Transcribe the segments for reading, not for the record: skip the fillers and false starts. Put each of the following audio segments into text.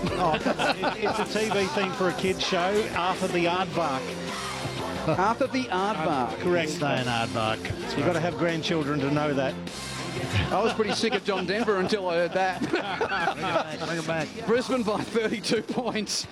Oh, it's a TV theme for a kids' show, Arthur the Aardvark. Arthur the Aardvark. Correct. Stay an aardvark. You've got to have grandchildren to know that. I was pretty sick of John Denver until I heard that. Bring it back. Brisbane by 32 points,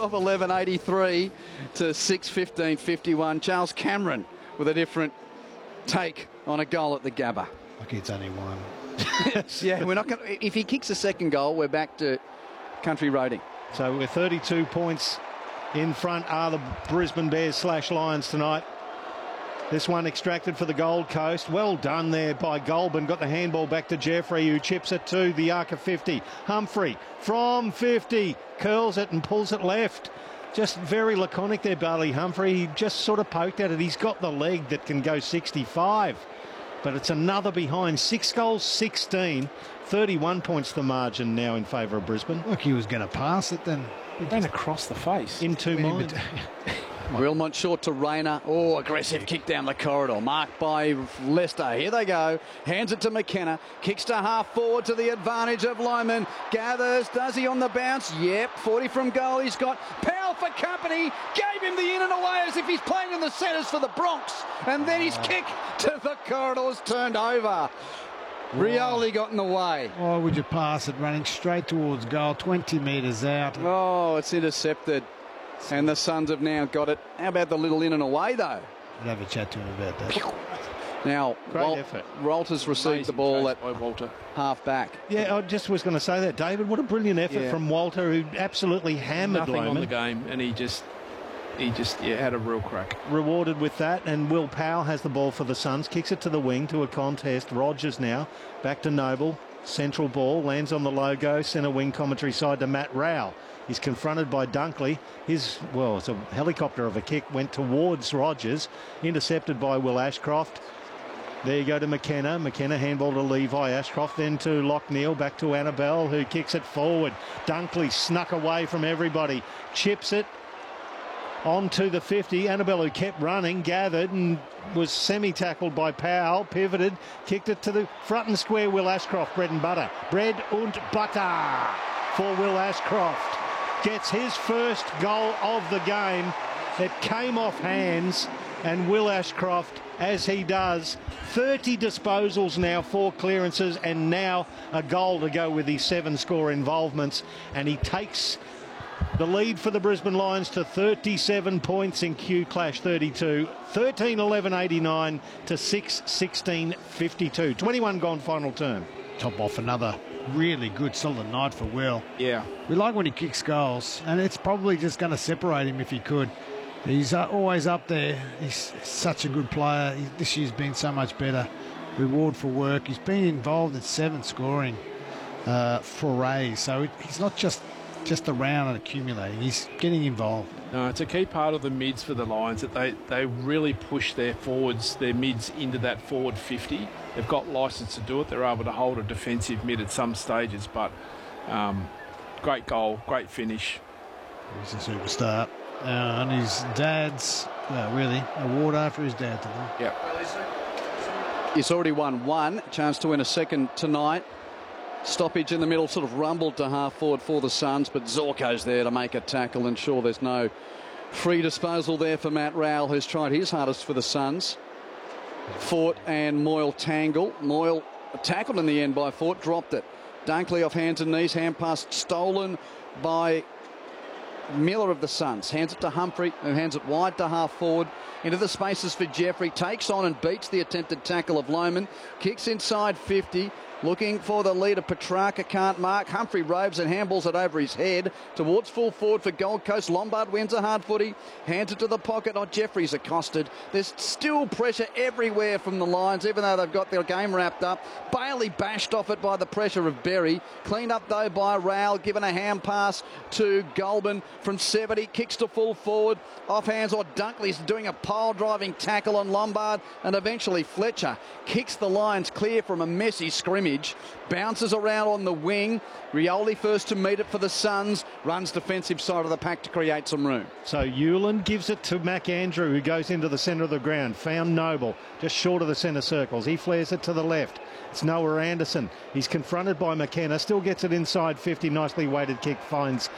12-11-83 to 6-15-51. Charles Cameron with a different take on a goal at the Gabba. Look, it's only one. Yeah, we're not going to... If he kicks a second goal, we're back to country roading. So we're 32 points in front are the Brisbane Bears / Lions tonight. This one extracted for the Gold Coast. Well done there by Goulburn. Got the handball back to Jeffrey, who chips it to the arc of 50. Humphrey from 50 curls it and pulls it left. Just very laconic there, Barley Humphrey. He just sort of poked at it. He's got the leg that can go 65. But it's another behind. 6 goals, 16. 31 points the margin now in favour of Brisbane. Look, he was going to pass it then. It went across the face. In two minds. Wilmot short to Rayner. Oh, aggressive kick down the corridor. Marked by Leicester. Here they go. Hands it to McKenna. Kicks to half forward to the advantage of Lyman. Gathers. Does he on the bounce? Yep. 40 from goal. He's got Powell for company. Gave him the in and away as if he's playing in the centres for the Bronx. And then his kick to the corridor's turned over. Rioli got in the way. Why would you pass it running straight towards goal, 20 metres out? Oh, it's intercepted. And the Suns have now got it. How about the little in and away, though? We'll have a chat to him about that. Now, Great effort. Walters received the ball at by Walter. half back. Yeah, I just was going to say that, David. What a brilliant effort from Walter, who absolutely hammered Nothing on Lohman. the game, and he just had a real crack. Rewarded with that, and Will Powell has the ball for the Suns, kicks it to the wing to a contest. Rogers now back to Noble, central ball, lands on the logo, centre wing commentary side to Matt Rowell. He's confronted by Dunkley. It's a helicopter of a kick, went towards Rogers, intercepted by Will Ashcroft. There you go to McKenna. McKenna handball to Levi. Ashcroft then to Lockneil, back to Annabelle, who kicks it forward. Dunkley snuck away from everybody, chips it onto the 50. Annabelle, who kept running, gathered and was semi-tackled by Powell, pivoted, kicked it to the front and square. Will Ashcroft, bread and butter. Bread und butter for Will Ashcroft. Gets his first goal of the game. It came off hands, and Will Ashcroft, as he does, 30 disposals now, 4 clearances, and now a goal to go with his 7-score involvements, and he takes the lead for the Brisbane Lions to 37 points in Q Clash 32. 13-11-89 to 6-16-52. 21 gone final term. Top off another really good solid night for Will. Yeah. We like when he kicks goals, and it's probably just going to separate him if he could. He's always up there. He's such a good player. This year's been so much better. Reward for work. He's been involved in 7 scoring forays, so he's not just around and accumulating. He's getting involved. No, it's a key part of the mids for the Lions that they really push their forwards, their mids into that forward 50. They've got licence to do it. They're able to hold a defensive mid at some stages, but great goal, great finish. He's a superstar. And his dad's, really, award after his dad today. Yeah. He's already won 1. Chance to win a second tonight. Stoppage in the middle, sort of rumbled to half forward for the Suns, but Zorko's there to make a tackle, and sure, there's no free disposal there for Matt Rowell, who's tried his hardest for the Suns. Fort and Moyle tangle. Moyle tackled in the end by Fort, dropped it. Dunkley off hands and knees, hand pass stolen by Miller of the Suns. Hands it to Humphrey, who hands it wide to half forward. Into the spaces for Jeffrey. Takes on and beats the attempted tackle of Lohman. Kicks inside 50. Looking for the leader, Petrarca can't mark. Humphrey robes and handballs it over his head towards full forward for Gold Coast. Lombard wins a hard footy, hands it to the pocket. Oh, Jeffrey's accosted. There's still pressure everywhere from the Lions, even though they've got their game wrapped up. Bailey bashed off it by the pressure of Berry. Cleaned up though by Rowell, given a hand pass to Goulburn from 70. Kicks to full forward, off hands, or Dunkley's doing a pile driving tackle on Lombard, and eventually Fletcher kicks the Lions clear from a messy scrimmage. Bounces around on the wing. Rioli first to meet it for the Suns. Runs defensive side of the pack to create some room. So Hewland gives it to McAndrew, who goes into the centre of the ground. Found Noble, just short of the centre circles. He flares it to the left. It's Noah Anderson. He's confronted by McKenna. Still gets it inside 50. Nicely weighted kick finds